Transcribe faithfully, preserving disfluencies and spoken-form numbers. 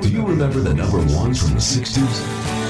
Do you remember the number ones from the sixties?